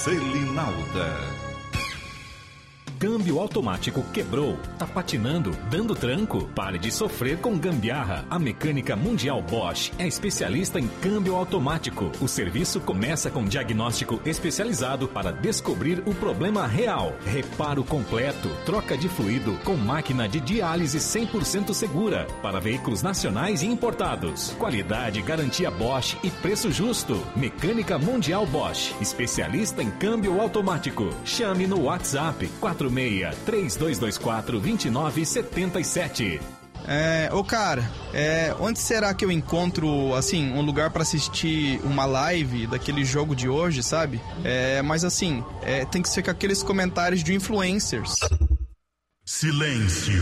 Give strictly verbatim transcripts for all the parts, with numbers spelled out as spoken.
Selinalta. Câmbio automático quebrou, tá patinando, dando tranco? Pare de sofrer com gambiarra. A Mecânica Mundial Bosch é especialista em câmbio automático. O serviço começa com diagnóstico especializado para descobrir o problema real. Reparo completo, troca de fluido com máquina de diálise cem por cento segura para veículos nacionais e importados. Qualidade, garantia Bosch e preço justo. Mecânica Mundial Bosch, especialista em câmbio automático. Chame no WhatsApp quatro seis três dois dois quatro dois nove sete sete. É, ô cara, é, onde será que eu encontro, assim, um lugar pra assistir uma live daquele jogo de hoje, sabe? É, mas assim, é, tem que ser com aqueles comentários de influencers. Silêncio.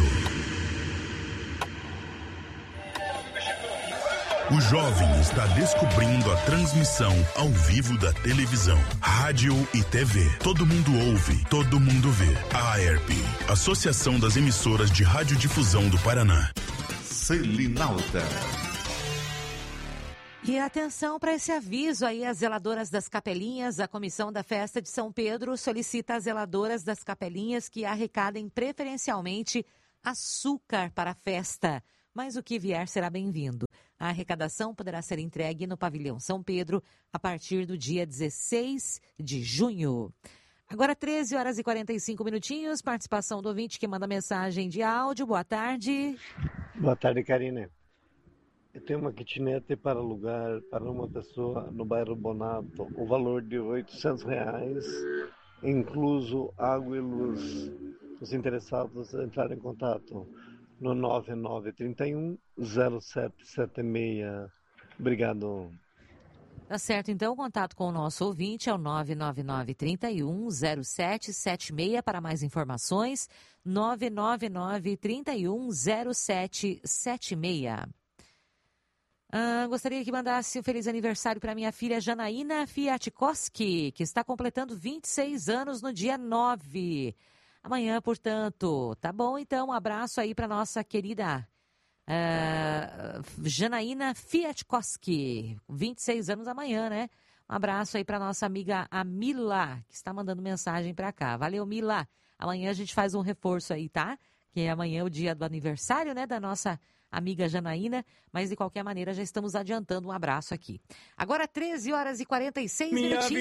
O jovem está descobrindo a transmissão ao vivo da televisão, rádio e T V. Todo mundo ouve, todo mundo vê. A AERP, Associação das Emissoras de Radiodifusão do Paraná. Selinalta. E atenção para esse aviso aí, as zeladoras das capelinhas. A Comissão da Festa de São Pedro solicita às zeladoras das capelinhas que arrecadem preferencialmente açúcar para a festa. Mas o que vier será bem-vindo. A arrecadação poderá ser entregue no Pavilhão São Pedro a partir do dia dezesseis de junho. Agora treze horas e quarenta e cinco minutinhos, participação do ouvinte que manda mensagem de áudio. Boa tarde. Boa tarde, Karine. Eu tenho uma kitnet para alugar para uma pessoa no bairro Bonato. O valor de oitocentos reais, incluso água e luz. Os interessados entrarem em contato no nove nove três um zero sete sete seis. Obrigado. Tá certo, então o contato com o nosso ouvinte é o nove nove nove três um zero sete sete seis. Para mais informações, nove nove nove três um zero sete sete seis. Ah, gostaria que mandasse um feliz aniversário para minha filha Janaína Fiatkoski, que está completando vinte e seis anos no dia nove. Amanhã, portanto. Tá bom, então, um abraço aí para nossa querida uh, Janaína Fiatkoski, vinte e seis anos amanhã, né? Um abraço aí para nossa amiga a Mila, que está mandando mensagem para cá. Valeu, Mila. Amanhã a gente faz um reforço aí, tá? Que amanhã é o dia do aniversário, né, da nossa amiga Janaína, mas de qualquer maneira já estamos adiantando um abraço aqui. Agora treze horas e quarenta e seis minutinhos.